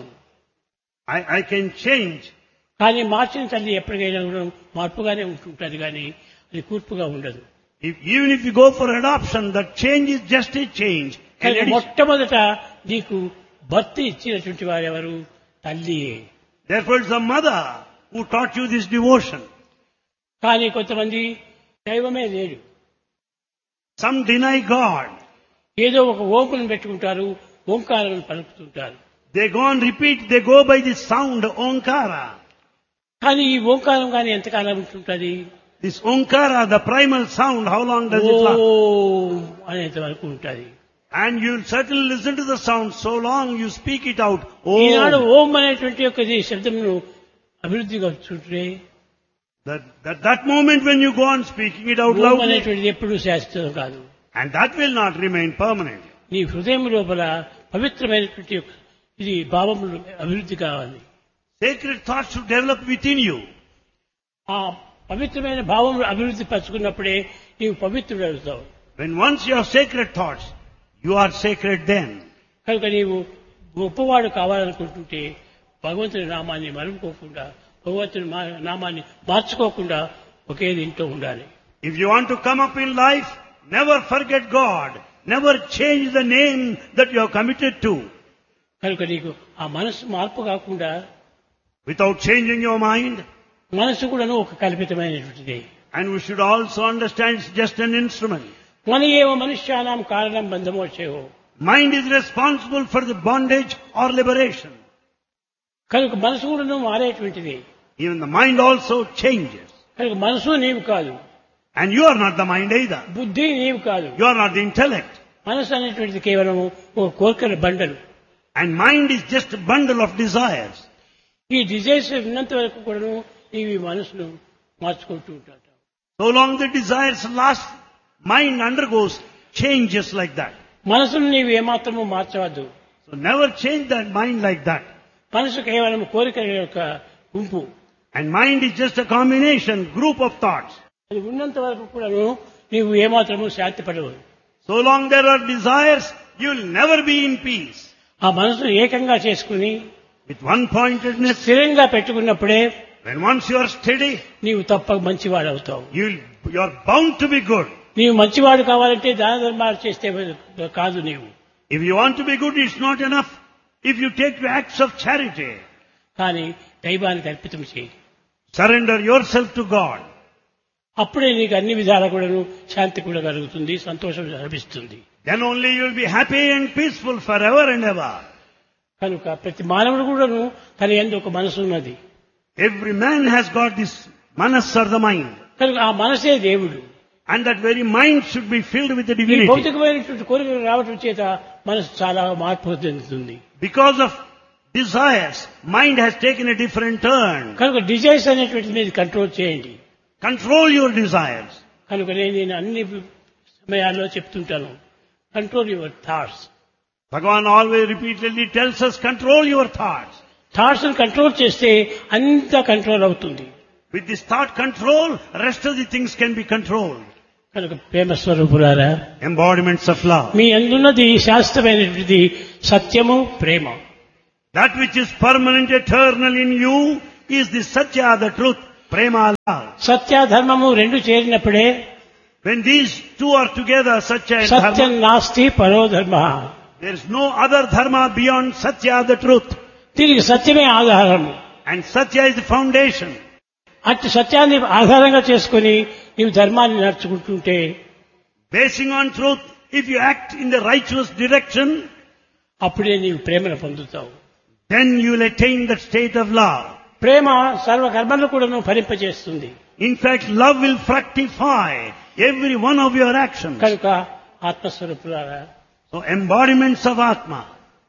I can change. కానీ మార్చిన తల్లి ఎప్పటికైనా కూడా మార్పుగానే ఉంటుంటుంది, కానీ అది కూర్పుగా ఉండదు. Even if you go for adoption, that change is just a change. కానీ మొట్టమొదట నీకు భర్త ఇచ్చినటువంటి వారెవరు? తల్లియే. Therefore it's the mother who taught you this devotion. కానీ కొంతమంది దైవమే లేడు, Some deny God. ఏదో ఒక ఓంకును పెట్టుకుంటారు, ఓంకారాలను పలుకుతుంటారు. They go and repeat, they go by the sound Omkara. కానీ ఈ ఓంకారం కానీ ఎంతకాలం ఉంటుంటుంది? This Omkara, the primal sound, how long does it last? ఓం అనేంత వరకు ఉంటుంది. And you'll certainly listen to the sound so long you speak it out. Eenadu Oh, ఓం అనేటువంటి యొక్క శబ్దమును అభివృద్ధిగా చూడే that moment when you go on speaking it out Om loudly, అనేటువంటిది ఎప్పుడూ శాశ్వతం కాదు. and that will not remain permanent. నీ హృదయం లోపల పవిత్రమైనటువంటి యొక్క ఇది భావములు అభివృద్ధి కావాలి. Sacred thoughts should develop within you. ఆ పవిత్రమైన భావములు అభివృద్ధి పరచుకున్నప్పుడే నీవు పవిత్రుడు అవుతావు. When once you have sacred thoughts, you are sacred then. కనుక నీవు గొప్పవాడు కావాలనుకుంటుంటే భగవంతుని నామాన్ని మరుపుకోకుండా, భగవంతుని నామాన్ని మార్చుకోకుండా ఒకే దీంట్లో ఉండాలి. If you want to come up in life, never forget God. Never change the name that you are committed to. కనుక నీకు ఆ మనసు మార్పు కాకుండా, Without changing your mind. మనసు కూడాను ఒక కల్పితమైనటువంటిది. And we should also understand it's just an instrument. మన ఏవ మనుష్యానాం కారణం బంధమోక్షయో. Mind is responsible for the bondage or liberation. కనుక మనసు కూడాను మారేటువంటిది. Even the mind also changes. కనుక మనసు నీవు కాదు, And you are not the mind either. బుద్ధి నీవు కాదు. You are not the intellect. మనసు అనేటువంటిది కేవలం ఒక కోరికల బండలు. And mind is just a bundle of desires. ఈ డిజైర్స్ ఉన్నంత వరకు కూడాను నీవు ఈ మనసును మార్చుకుంటూ ఉంటావు. So long the desires last, mind undergoes changes like that. మనసును నీవు ఏమాత్రము మార్చవద్దు. So never change that mind like that. మనసు కేవలం కోరికల యొక్క గుంపు. And mind is just a combination, group of thoughts. అది ఉన్నంత వరకు కూడాను నీవు ఏమాత్రము శాంతి పడవు. So long there are desires, you will never be in peace. ఆ మనసును ఏకంగా చేసుకుని With one-pointedness, స్థిరంగా పెట్టుకున్నప్పుడే when once you are steady, నీవు తప్పక మంచివాడు అవుతావు. you are bound to be good. నీవు మంచివాడు కావాలంటే దాన ధర్మాలు చేస్తే కాదు. నీవు If you want to be good, it's not enough if you take to acts of charity. కానీ దైవానికి అర్పితం చేయి. Surrender yourself to God. అప్పుడే నీకు అన్ని విధాలా కూడాను శాంతి కూడా కలుగుతుంది, సంతోషం లభిస్తుంది. Then only you will be happy and peaceful forever and ever. కనుక ప్రతి మానవుడు కూడాను తన యందు ఒక మనసు ఉన్నది. Every man has got this manas or the mind. కనుక ఆ మనసే దేవుడు. And that very mind should be filled with the ఈ divinity. భౌతికమైనటువంటి కోరికలు రావటం చేత మనసు చాలా మార్పు చెందుతుంది. Because of desires, mind has taken a different turn. కనుక డిజైర్స్ అనేటువంటి మీద కంట్రోల్ చేయండి. Control your desires. కనుక నేను అన్ని సమయాల్లో చెప్తుంటాను, control your thoughts. Bhagavan always repeatedly tells us, control your thoughts. Thoughts control చేస్తే అంతా కంట్రోల్ అవుతుంది. With this thought control, rest of the things can be controlled. కనుక ప్రేమ స్వరూపులారా, Embodiments of love. మీ అందున్నది శాస్త్రమైనటువంటిది సత్యము, ప్రేమ. That which is permanent, eternal in you is the Satya, the truth, Prema, love. సత్య ధర్మము రెండు చేరినప్పుడే When these two are together, Satya and Satyam Dharma, నాస్తి పరో ధర్మ. there is no other Dharma beyond Satya, the truth. దీనికి సత్యమే ఆధారము. And Satya is the foundation. అట్టి సత్యాన్ని ఆధారంగా చేసుకుని నీవు ధర్మాన్ని నడుచుకుంటుంటే Basing on truth, if you act in the righteous direction, అప్పుడే నీవు ప్రేమను పొందుతావు. then you will attain that state of love. ప్రేమ సర్వకర్మలను కూడా ఫలింపజేస్తుంది. In fact, love will fructify every one of your actions. కనుక ఆత్మస్వరూపులారా, So embodiments of Atma.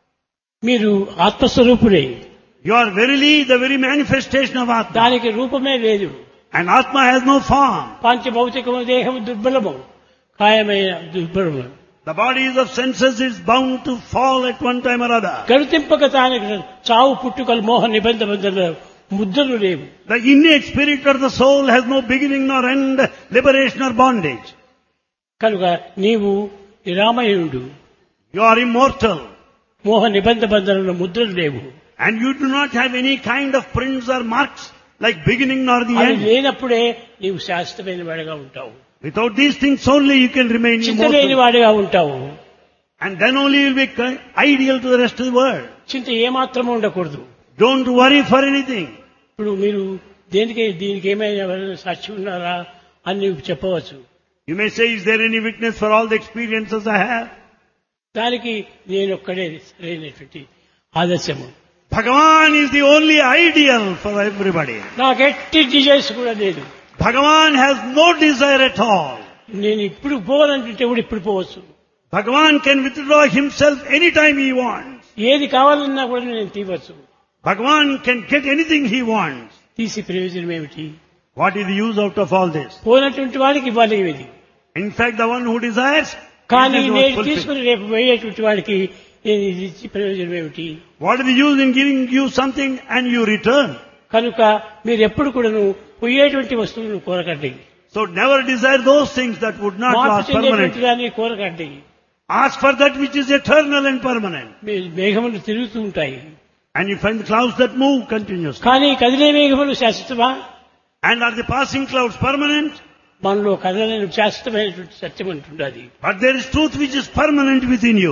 మీరు ఆత్మస్వరూపులే. You are verily the very manifestation of Atma. దానికి రూపమే లేదు. And Atma has no form. పంచభౌతికము దేహము దుర్బలము, కాయమైన దుర్బలము. The bodies of senses is bound to fall at one time or other. గడితింపక తానికి చావు పుట్టుకలు మోహ నిబంధన ముద్రలు లేవు. The innate spirit of the soul has no beginning nor end, liberation or bondage. కనుక నీవు నిరామయుడు, You are immortal. మోహ నిబంధన ముద్రలు లేవు. And you do not have any kind of prints or marks like beginning nor the అవి end. లేనప్పుడే నీవు శాశ్వతమైన వాడిగా ఉంటావు. Without these things only you can remain చింత లేని immortal. వాడిగా ఉంటావు. And then only you will be ideal to the rest of the world. చింత ఏమాత్రము ఉండకూడదు. Don't worry for anything. ఇప్పుడు మీరు దీనికి ఏమైనా ఎవరైనా సాక్షి ఉన్నారా అని నీవు చెప్పవచ్చు. You may say, is there any witness for all the experiences I have? దానికి నేను ఒక్కడే సరైనటువంటి ఆదర్శము. Bhagavan is the only ideal for everybody. నాకు ఎట్టి డిజైర్స్ కూడా లేదు. Bhagavan has no desire at all. నేను ఇప్పుడు పోవాలంటే కూడా ఇప్పుడు పోవచ్చు. Bhagavan can withdraw himself anytime he wants. ఏది కావాలన్నా కూడా నేను తీవచ్చు. Bhagavan can get anything he wants. తీసి ప్రయోజనం ఏమిటి? What is the use out of all this? పోయినటువంటి వాడికి ఇవ్వాలి ఇది. In fact, the one who desires, కానీ he does not నేను fulfill. తీసుకుని రేపు పోయేటువంటి వాడికి నేను ఇది ఇచ్చి ప్రయోజనం ఏమిటి? What is the use in giving you something and you return? కనుక మీరు ఎప్పుడు కూడాను పోయేటువంటి వస్తువులను కోరకండి. So never desire those things that would not మార్పు last చెందేటువంటి permanently. దాన్ని కోరకండి. Ask for that which is eternal and permanent. మేఘములు తిరుగుతూ ఉంటాయి, And you find the clouds that move continuously. కానీ కదిలే మేఘములు శాశ్వతమా? And are the passing clouds permanent? మనలో కదలని శాశ్వతమైనటువంటి సత్యం అంటున్నది. But there is truth which is permanent within you.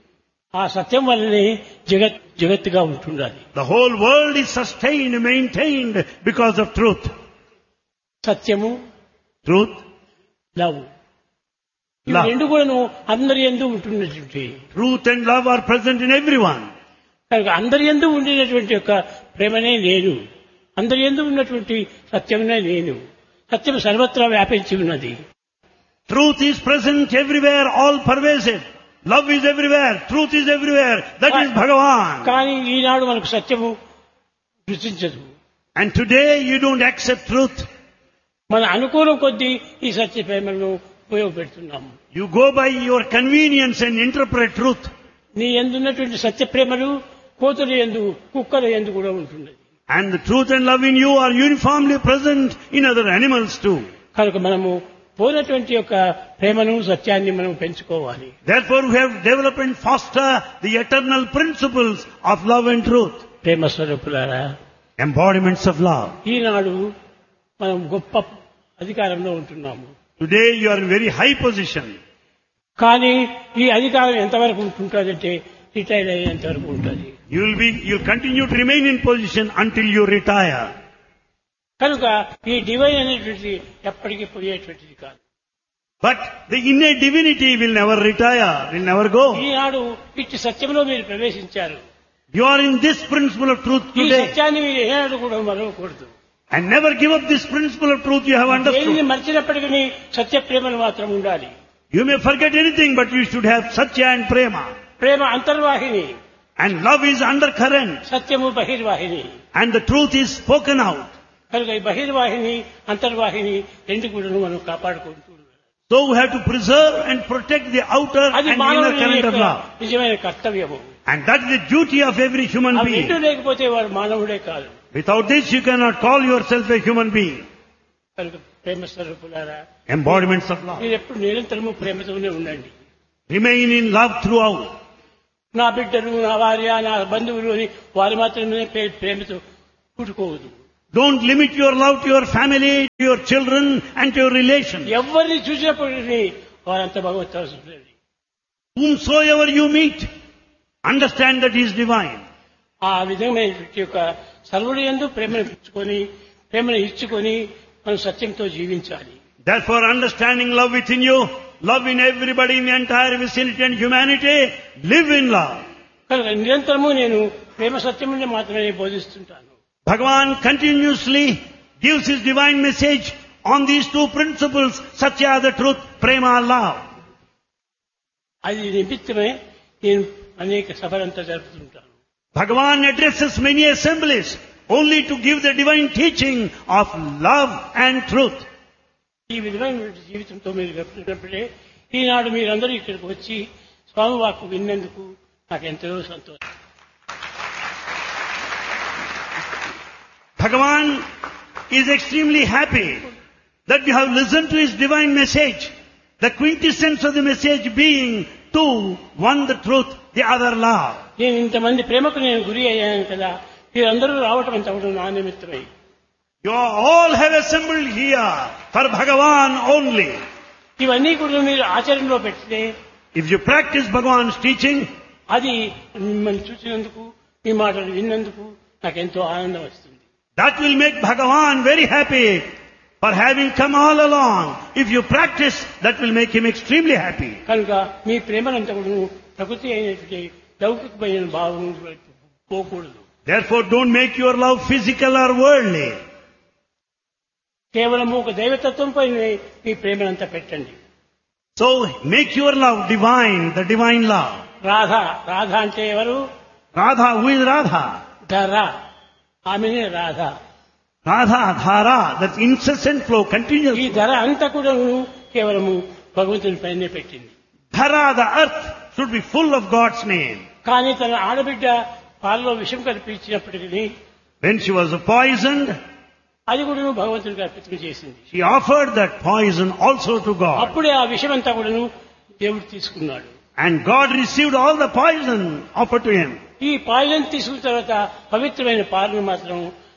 ఆ సత్యం వల్లనే జగత్తుగా ఉంటున్నది. The whole world is sustained, maintained because of truth. సత్యము, Truth, లవ్, ఇవి Love. రెండు కూడాను అందరి యందు ఉంటున్నటువంటి. truth and love are present in everyone. కనుక అందరి యందు ఉండేటువంటి యొక్క ప్రేమనే నేను, అందరి యందు ఉన్నటువంటి సత్యమునే నేను. సత్యం సర్వత్రా వ్యాపించి ఉన్నది. Truth is present everywhere, all pervasive. Love is everywhere, truth is everywhere. That is Bhagavan. కానీ ఈనాడు మనకు సత్యము రుచించదు. And today you don't accept truth. మన అనుకూలం కొద్దీ ఈ సత్య ప్రేమను ఉపయోగపెడుతున్నాము. You go by your convenience and interpret truth. నీ ఎందున్నటువంటి సత్య ప్రేమలు కోతుల యందు, కుక్కల యందు కూడా ఉంటున్నది. And the truth and love in you are uniformly present in other animals too. కనుక మనము పోయినటువంటి యొక్క ప్రేమను సత్యాన్ని మనం పెంచుకోవాలి. Therefore we have developed and foster the eternal principles of love and truth. ప్రేమ స్వరూపులారా, Embodiments of love. ఈనాడు మనం గొప్ప అధికారంలో ఉంటున్నాము. Today you are in very high position. కానీ ఈ అధికారం ఎంతవరకు ఉంటుందంటే రిటైర్ అయ్యేంత వరకు ఉంటుంది. You'll continue to remain in position until you retire. కనుక ఈ డివైన్ అనేటువంటిది ఎప్పటికీ పోయేటువంటిది కాదు. But the innate divinity will never retire, will never go. ఈనాడు ఇట్టి సత్యంలో మీరు ప్రవేశించారు. You are in this principle of truth ఈ today. సత్యాన్ని మీరు ఏనాడు కూడా మరవకూడదు. And never give up this principle of truth you have దేనిని understood. మర్చినప్పటికీ సత్య ప్రేమలు మాత్రం ఉండాలి. You may forget anything, but you should have Satya and Prema. Prema అంతర్వాహిని, And love is undercurrent. సత్యము బహిర్వాహిని. And the truth is spoken out. కనుక ఈ బహిర్వాహిని అంతర్వాహిని రెండు కూడా మనం కాపాడుకుంటూ ఉండాలి. So we have to preserve and protect the outer and అది inner మానవుని current of యొక్క love. నిజమైన కర్తవ్యము. And that is the duty of every human అవి రెండు being. లేకపోతే వాడు మానవుడే కాదు. Without this you cannot call yourself a human being. కనుక ప్రేమ స్వరూపులారా, Embodiments of love. మీరు ఎప్పుడు నిరంతరము ప్రేమతోనే ఉండండి. Remain in love throughout. నా బిడ్డలు, నా భార్య, నా బంధువులు అని వారు మాత్రమే ప్రేమతో పుట్టుకోవద్దు. Don't limit your love to your family, to your children and to your relations. ఎవరిని చూసినప్పటికీ వారంత భగవత్. Whomsoever you meet, understand that he is divine. ఆ విధమైన యొక్క సర్వుడి యందు ప్రేమను ఇచ్చుకొని మనం సత్యంతో జీవించాలి. Therefore, understanding love within you, love in everybody in the entire vicinity and humanity, live in love. కనుక నిరంతరము నేను ప్రేమ సత్యమునే మాత్రమే బోధిస్తుంటాను. Bhagavan continuously gives his divine message on these two principles, Satya, the truth, Prema, love. అది నిమిత్తమే నేను అనేక సభలంతా జరుపుతుంటాను. Bhagavan addresses many assemblies only to give the divine teaching of love and truth. ఈ విధమైన జీవితంతో మీరు గడుపుతున్నప్పుడే ఈనాడు మీరందరూ ఇక్కడికి వచ్చి స్వామి వాక్కు విన్నందుకు నాకు ఎంతో సంతోషం. Bhagavan is extremely happy that you have listened to his divine message, the quintessence of the message being two, one the truth, the other love. నేను ఇంతమంది ప్రేమకు నేను గురి అయ్యాను కదా, మీరందరూ రావటం అంత కూడా నా నిమిత్తమై. You all have assembled here for Bhagavan only. ఇవన్నీ కూడా మీరు ఆచరణలో పెడితే, If you practice Bhagavan's teaching, అది మిమ్మల్ని చూసినందుకు మీ మాటలు విన్నందుకు నాకు ఎంతో ఆనందం వస్తుంది. that will make Bhagavan very happy for having come all along. If you practice, that will make him extremely happy. కనుక మీ ప్రేమనంతా కూడా ప్రకృతి అయినటువంటి లౌకికమైన భావం పోకూడదు. Therefore, don't make your love physical or worldly. కేవలం ఒక దైవతత్వంపై మీ ప్రేమనంతా పెట్టండి. So, make your love divine, the divine love. Radha అంటే ఎవరు? Radha, who is Radha? ధర, ఆమెనే Radha. Radha, Dhara, that incessant flow, ఈ continuous. ధర అంతా కూడా కేవలము భగవంతుని పైనే పెట్టింది. Dhara, the earth, should be full of God's name. కానీ తన ఆడబిడ్డ పాలలో విషం కల్పించినప్పటికీ When she was poisoned, అది కూడా భగవంతునికి అర్పితం చేసింది. she offered that poison also to God. అప్పుడే ఆ విషం అంతా కూడా దేవుడు తీసుకున్నాడు. And God received all the poison offered to him. ఈ పాయిజన్ తీసుకున్న తర్వాత పవిత్రమైన పాలను మాత్రం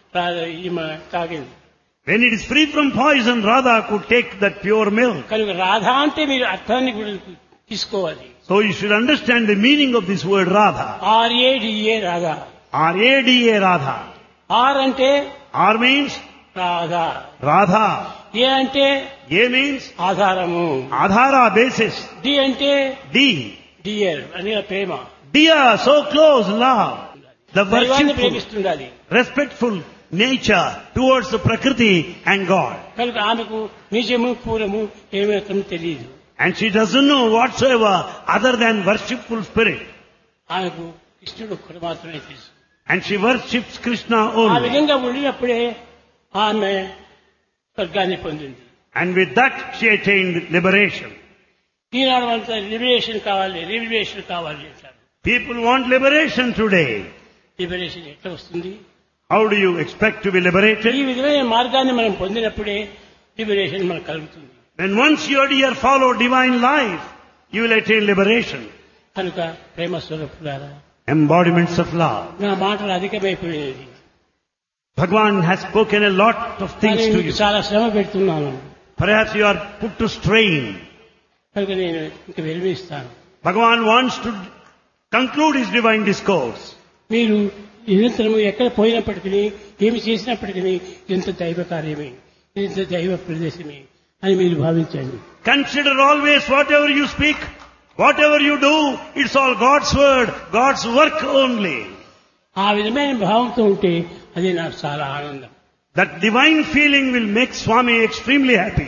ఈమె తాగింది. When it is free from poison, Radha could take that pure milk. కనుక రాధా అంటే మీరు అర్థాన్ని కూడా తీసుకోవాలి. So you should understand the meaning of this word Radha. RADA Radha. R-A-D-A, Radha. Are అంటే R means రాధా. Radha. ఏ అంటే A means ఆధారము. Adhara, basis. D అంటే D. డియర్ అనే ప్రేమ. Dear, so close, love. The దైవాన్ని worshipful, ప్రేమిస్తుండాలి. respectful nature towards the Prakriti and God. కనుక ఆమెకు నిజము పూరము ఏమాత్రం తెలియదు. And she doesn't know whatsoever other than worshipful spirit. ఆమెకు కృష్ణుడు ఒక్కడు మాత్రమే తెలుసు. And she worships Krishna ఆ only. విధంగా ఉండినప్పుడే ఆమె స్వర్గాన్ని పొందింది. And with that she attained liberation. ఈనాడు అంతా లిబరేషన్ కావాలి అంటారు. People want liberation today. Liberation ఎట్లా వస్తుంది? How do you expect to be ఈ liberated? విధమైన మార్గాన్ని మనం పొందినప్పుడే లిబరేషన్ మనకు కలుగుతుంది. When once you dear follow divine life, you will attain liberation. కనుక ప్రేమ స్వరూపులారా, Embodiments of love. నా మాటలు అధికమైపోయేది. Bhagavan has spoken a lot of things కానీ to మీకు you. చాలా శ్రమ పెడుతున్నాను. Perhaps you are put to strain. కనుక నేను ఇంక విరమిస్తాను. Bhagavan wants to conclude his divine discourse. మీరు నిరంతరము ఎక్కడ పోయినప్పటికీ ఏమి చేసినప్పటికీ ఎంత దైవ కార్యమే, ఎంత దైవ ప్రదేశమే అని మీరు భావించండి. Consider always whatever you speak, whatever you do, it's all God's word, God's work only. ఆ విధమైన భావంతో ఉంటే అది నాకు చాలా ఆనందం. That divine feeling will make Swami extremely happy.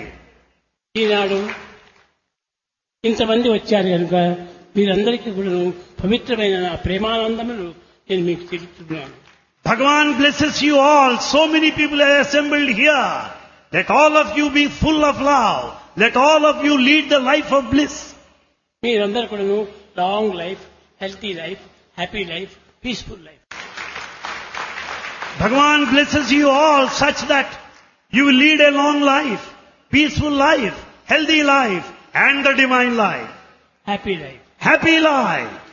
ఈనాడు ఇంతమంది వచ్చారు కనుక మీరందరికీ కూడా పవిత్రమైన నా ప్రేమానందములు నేను మీకు తెలుపుతున్నాను. Bhagavan blesses you all. So many people are assembled here. Let all of you be full of love. Let all of you lead the life of bliss. మీరందరూ కూడా long life, healthy life, happy life, peaceful life. Bhagavan blesses you all such that you will lead a long life, peaceful life, healthy life, and the divine life. Happy life. Happy life.